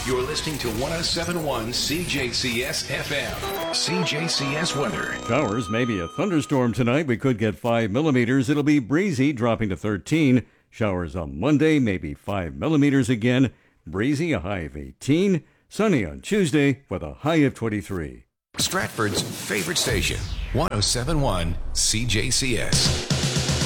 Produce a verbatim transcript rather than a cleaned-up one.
You're listening to one oh seven point one C J C S F M. C J C S weather. Showers, maybe a thunderstorm tonight. We could get five millimeters. It'll be breezy, dropping to thirteen. Showers on Monday, maybe five millimeters again. Breezy, a high of eighteen. Sunny on Tuesday with a high of twenty-three. Stratford's favorite station, one oh seven point one C J C S.